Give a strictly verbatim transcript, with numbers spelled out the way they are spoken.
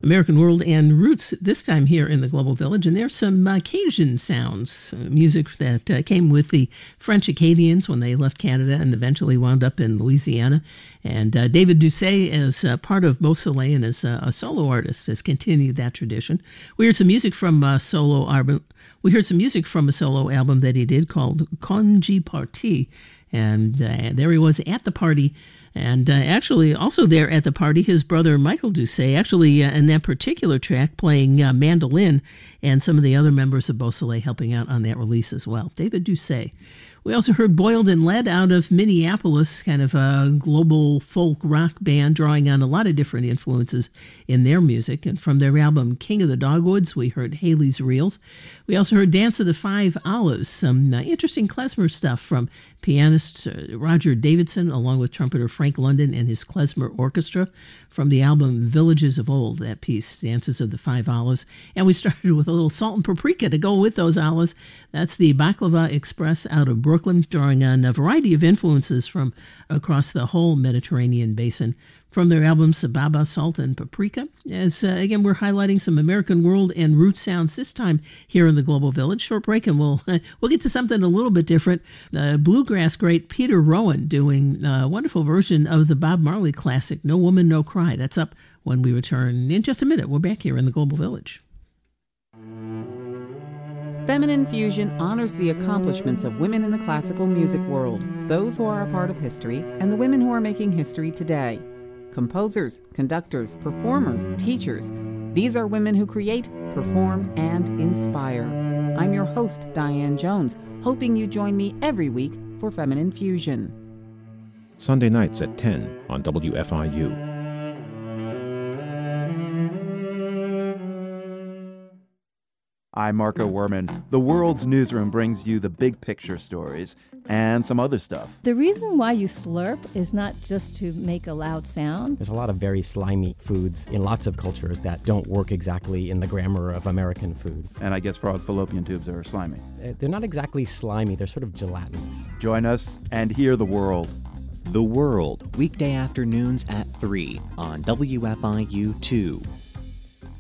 American World and Roots, this time here in the Global Village. And there's some uh, Cajun sounds, uh, music that uh, came with the French Acadians when they left Canada and eventually wound up in Louisiana. And uh, David Doucet, as uh, part of Beausoleil and as uh, a solo artist, has continued that tradition. We heard some music from a solo album. We heard some music from a solo album that he did called Congé Party. And uh, there he was at the party. And uh, actually, also there at the party, his brother Michael Doucet, actually uh, in that particular track, playing uh, mandolin, and some of the other members of Beausoleil helping out on that release as well. David Doucet. We also heard Boiled and Led out of Minneapolis, kind of a global folk rock band drawing on a lot of different influences in their music. And from their album King of the Dogwoods, we heard Haley's Reels. We also heard Dance of the Five Olives, some uh, interesting klezmer stuff from pianist uh, Roger Davidson, along with trumpeter Frank London and his klezmer orchestra, from the album Villages of Old, that piece, Dances of the Five Olives. And we started with a little salt and paprika to go with those olives. That's the Baklava Express out of Brooklyn, drawing on a variety of influences from across the whole Mediterranean basin. From their album Sababa, Salt and Paprika, as uh, again we're highlighting some American World and Roots sounds, this time here in the Global Village. Short break and we'll we'll get to something a little bit different. Uh, bluegrass great Peter Rowan doing a wonderful version of the Bob Marley classic No Woman, No Cry. That's up when we return in just a minute. We're back here in the Global Village. Feminine Fusion honors the accomplishments of women in the classical music world, those who are a part of history, and the women who are making history today. Composers, conductors, performers, teachers. These are women who create, perform, and inspire. I'm your host, Diane Jones, hoping you join me every week for Feminine Fusion. Sunday nights at ten on W F I U. I'm Marco Werman. The World's Newsroom brings you the big picture stories and some other stuff. The reason why you slurp is not just to make a loud sound. There's a lot of very slimy foods in lots of cultures that don't work exactly in the grammar of American food. And I guess frog fallopian tubes are slimy. They're not exactly slimy, they're sort of gelatinous. Join us and hear the world. The World, weekday afternoons at three on W F I U two.